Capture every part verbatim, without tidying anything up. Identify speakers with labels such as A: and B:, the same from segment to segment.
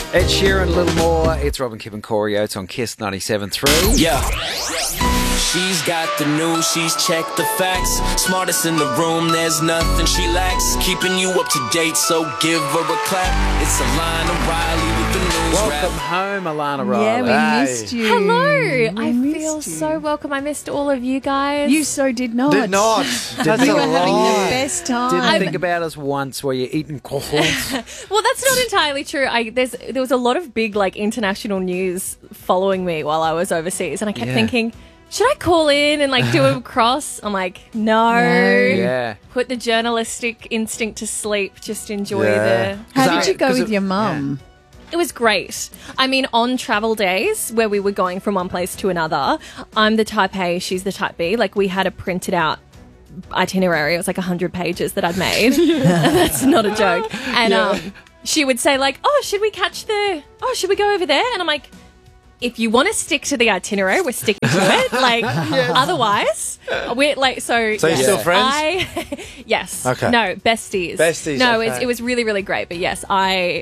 A: Ed Sheeran, a little more. It's Robin, Kip and Corey Oates on Kiss ninety-seven point three.
B: Yeah. She's got the news, she's checked the facts. Smartest in the room, there's nothing she lacks. Keeping you up to date, so give her a clap. It's Alana Riley with the news
A: Welcome
B: wrap.
A: home, Alana Riley.
C: Yeah, we
A: Hey.
C: missed you.
D: Hello.
C: We
D: I
C: missed
D: feel
C: you.
D: so welcome. I missed all of you guys.
C: You so did not.
E: Did not. That's
C: You
E: a
C: were having the
E: lie.
C: best time.
A: Didn't think about us once while you're eating croissants.
D: Well, that's not entirely true. I there's there was a lot of big like international news following me while I was overseas, and I kept
A: Yeah.
D: thinking, should I call in and like do a cross? I'm like, no.
C: No.
A: Yeah.
D: Put the journalistic instinct to sleep. Just enjoy
E: Yeah.
D: the.
C: How
A: 'Cause
C: did
A: I-
C: you go
A: 'cause
C: with
A: it-
C: your mum?
D: It was great. I mean, on travel days where we were going from one place to another, I'm the type A, she's the type B. Like, we had a printed out itinerary. It was like one hundred pages that I'd made. That's not a joke. And um, she would say, like, oh, should we catch the... Oh, should we go over there? And I'm like, if you want to stick to the itinerary, we're sticking to it. Like, otherwise, we're like, so...
E: So you're
D: yes,
E: still friends?
D: I, yes.
E: Okay.
D: No, besties.
E: Besties,
D: No,
E: okay.
D: it's, it was really, really great. But yes, I...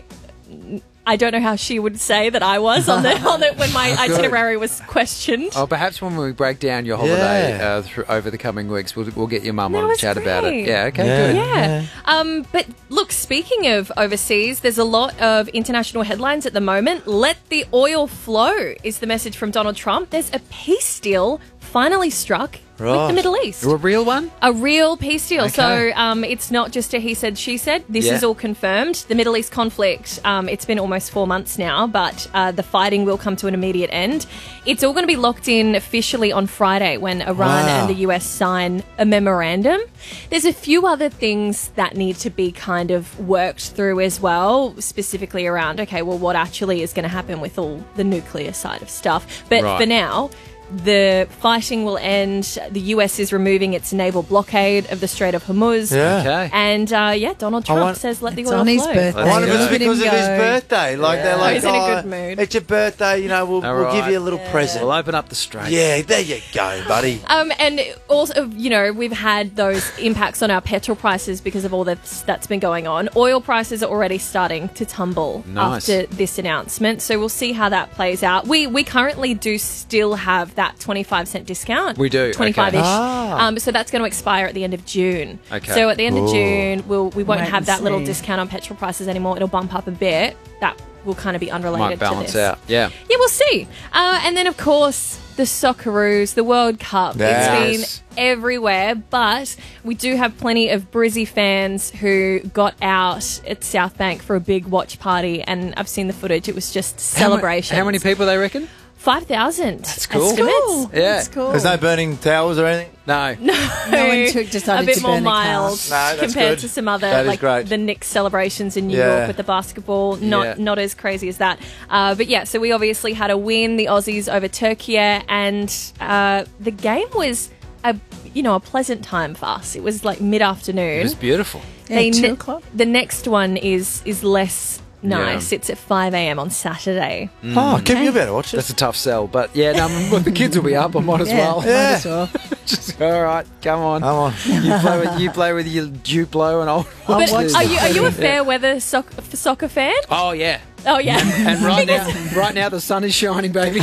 D: I don't know how she would say that I was on the, on the when my itinerary was questioned.
A: Oh, perhaps when we break down your holiday
E: Yeah.
A: uh, through, over the coming weeks, we'll, we'll get your mum
D: That
A: on and
D: was
A: chat about it.
D: great.
A: Yeah, okay,
E: Yeah.
A: good.
D: Yeah. Um, but look, speaking of overseas, there's a lot of international headlines at the moment. Let the oil flow is the message from Donald Trump. There's a peace deal finally struck with
E: Right.
D: the Middle East.
A: A real one?
D: A real peace deal.
A: Okay.
D: So um, it's not just a he said, she said. This
A: Yeah.
D: is all confirmed. The Middle East conflict, um, it's been almost four months now, but uh, the fighting will come to an immediate end. It's all going to be locked in officially on Friday when Iran
E: Wow.
D: and the U S sign a memorandum. There's a few other things that need to be kind of worked through as well, specifically around, okay, well, what actually is going to happen with all the nuclear side of stuff. But
A: Right.
D: for now, the fighting will end. The U S is removing its naval blockade of the Strait of Hormuz.
E: Yeah.
A: Okay.
D: And uh, yeah, Donald Trump
E: want-
D: says let the
C: It's
D: oil
C: on his
D: flow.
C: birthday.
E: I wonder if
A: Let's
E: it's
A: go.
E: because of his birthday. Like they're like,
D: He's in a
E: oh,
D: good mood.
E: it's your birthday, you know, we'll,
A: All
E: we'll
A: right.
E: give you a little present.
A: We'll open up the strait.
E: Yeah, there you go, buddy.
D: Um, and also, you know, we've had those impacts on our petrol prices because of all that's, that's been going on. Oil prices are already starting to tumble
A: Nice.
D: after this announcement. So we'll see how that plays out. We we currently do still have that twenty-five cent discount.
A: We do,
D: twenty-five-ish.
A: okay.
E: Ah.
D: Um, so that's going to expire at the end of June.
A: Okay.
D: So at the end of
E: Ooh.
D: June, we'll, we won't
C: Wait
D: have
C: and
D: that little
C: see.
D: discount on petrol prices anymore. It'll bump up a bit. That will kind of be unrelated
A: Might balance
D: to this.
A: out. Yeah.
D: Yeah, we'll see. Uh, and then, of course, the Socceroos, the World Cup.
E: Yes.
D: It's been everywhere, but we do have plenty of Brizzy fans who got out at South Bank for a big watch party, and I've seen the footage. It was just celebration.
A: How, ma- how many people they reckon?
D: five thousand.
A: That's cool.
D: Estimates.
C: Cool.
A: Yeah.
C: That's cool.
E: There's no burning towels or anything?
A: No.
C: No one took, decided
D: a bit
C: to
D: more
C: burn a car.
D: mild
E: No, that's
D: compared
E: good.
D: to some other
E: That is
D: like
E: great.
D: the Knicks celebrations in New
E: Yeah.
D: York with the basketball. Not
A: Yeah.
D: not as crazy as that. Uh, but yeah, so we obviously had a win, the Aussies over Turkey, and uh, the game was a you know a pleasant time for us. It was like mid
A: It
D: afternoon.
A: was beautiful.
C: Yeah, two
D: ne-
C: o'clock.
D: The next one is is less nice.
A: Yeah.
D: It's at five a.m. on Saturday.
E: Oh, Kim, you better watch it.
A: That's a tough sell, but yeah, no, look, the kids will be up. I might as
C: Yeah,
A: well.
C: might
E: Yeah.
C: as well.
A: Just, all right, come on.
E: Come on.
A: You play with you play with your Duplo and I'll.
C: I'll
D: But
C: watch
D: are
C: the
D: you are you a
C: footage.
D: fair weather soc- soccer fan?
A: Oh yeah.
D: Oh yeah.
A: And right now, right now the sun is shining, baby.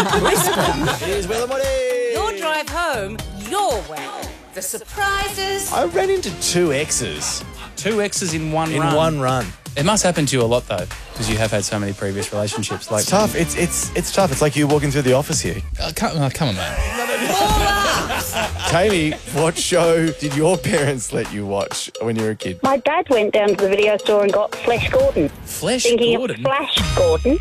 E: Here's Will and Woody.
F: Your drive home, your way. The surprises.
G: I ran into two exes
H: Two X's in one
G: in
H: run.
G: one run.
H: It must happen to you a lot though, because you have had so many previous relationships. Like
G: It's tough. It's it's it's tough. It's like you walking through the office here.
H: Uh, come, oh, come on, man.
G: Kaylee, what show did your parents let you watch when you were a kid?
I: My dad went down to the video store and got Flesh Gordon.
H: Flesh
I: Thinking
H: Gordon.
I: of Flash Gordon.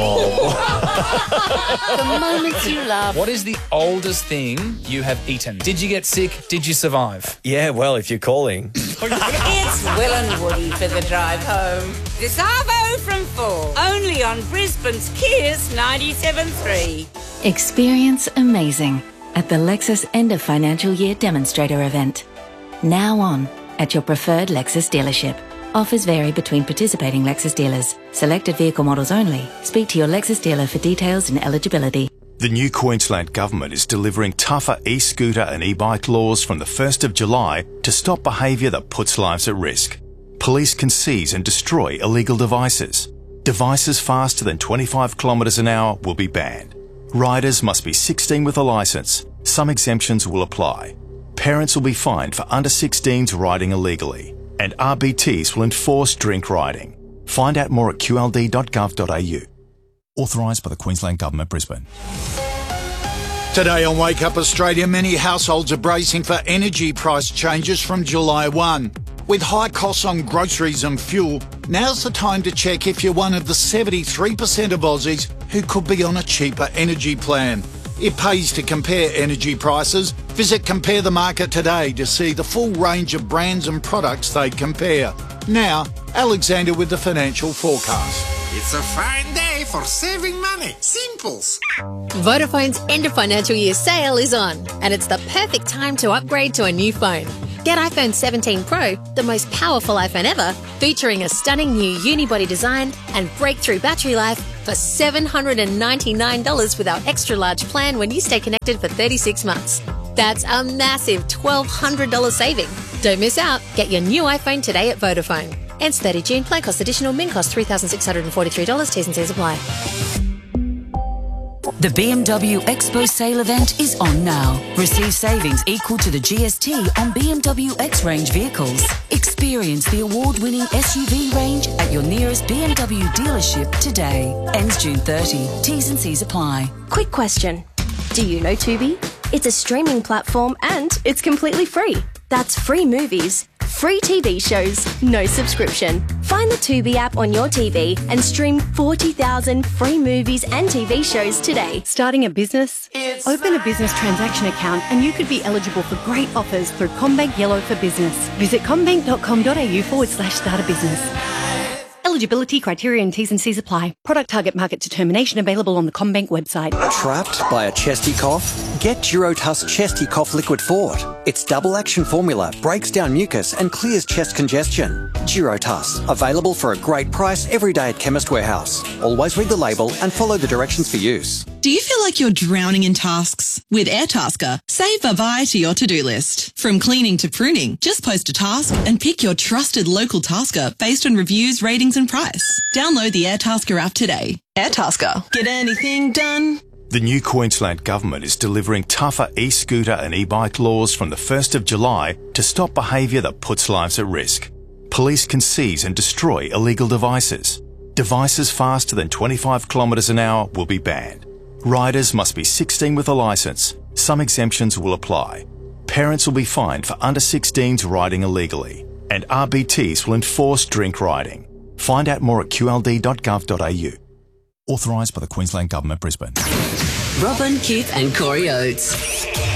F: The moments you love.
H: What is the oldest thing you have eaten? Did you get sick? Did you survive?
G: Yeah, well, if you're calling.
F: It's Will and Woody for the drive home. This Arvo from four. Only on Brisbane's Kiss ninety-seven point three.
J: Experience amazing at the Lexus End of Financial Year Demonstrator event. Now on at your preferred Lexus dealership. Offers vary between participating Lexus dealers. Selected vehicle models only. Speak to your Lexus dealer for details and eligibility.
K: The new Queensland Government is delivering tougher e-scooter and e-bike laws from the first of July to stop behaviour that puts lives at risk. Police can seize and destroy illegal devices. Devices faster than twenty-five kilometres an hour will be banned. Riders must be sixteen with a licence. Some exemptions will apply. Parents will be fined for under sixteens riding illegally. And R B Ts will enforce drink riding. Find out more at q l d dot gov dot a u. Authorised by the Queensland Government, Brisbane.
L: Today on Wake Up Australia, many households are bracing for energy price changes from July first. With high costs on groceries and fuel, now's the time to check if you're one of the seventy-three percent of Aussies who could be on a cheaper energy plan. It pays to compare energy prices. Visit Compare the Market today to see the full range of brands and products they compare. Now, Alexander with the financial forecast.
M: It's a fine day for saving money. Simples.
N: Vodafone's end of financial year sale is on, and it's the perfect time to upgrade to a new phone. Get iPhone seventeen Pro, the most powerful iPhone ever, featuring a stunning new unibody design and breakthrough battery life for seven hundred ninety-nine dollars with our extra large plan when you stay connected for thirty-six months. That's a massive twelve hundred dollars saving. Don't miss out. Get your new iPhone today at Vodafone. Ends thirtieth of June. Plan cost additional. Min cost three thousand six hundred forty-three dollars. T's and C's apply.
O: The B M W Expo sale event is on now. Receive savings equal to the G S T on B M W X-Range vehicles. Experience the award-winning S U V range at your nearest B M W dealership today. Ends June thirtieth. T's and C's apply.
P: Quick question. Do you know Tubi? It's a streaming platform and it's completely free. That's free movies, free T V shows, no subscription. Find the Tubi app on your T V and stream forty thousand free movies and T V shows today.
C: Starting a business? Open a business transaction account and you could be eligible for great offers through CommBank Yellow for Business. Visit commbank dot com dot a u forward slash start a business. Eligibility criteria and T's and C's apply. Product target market determination available on the CommBank website.
Q: Trapped by a chesty cough? Get Durotus Chesty Cough Liquid Fort. Its double action formula breaks down mucus and clears chest congestion. Durotus, available for a great price every day at Chemist Warehouse. Always read the label and follow the directions for use.
R: Do you feel like you're drowning in tasks? With Airtasker, save bye-bye to your to-do list. From cleaning to pruning, just post a task and pick your trusted local tasker based on reviews, ratings and price. Download the Airtasker app today. Airtasker. Get anything done?
K: The new Queensland Government is delivering tougher e-scooter and e-bike laws from the first of July to stop behaviour that puts lives at risk. Police can seize and destroy illegal devices. Devices faster than twenty-five kilometres an hour will be banned. Riders must be sixteen with a licence. Some exemptions will apply. Parents will be fined for under sixteens riding illegally. And R B Ts will enforce drink riding. Find out more at q l d dot gov dot a u. Authorised by the Queensland Government, Brisbane.
S: Robin, Keith and Corey Oates.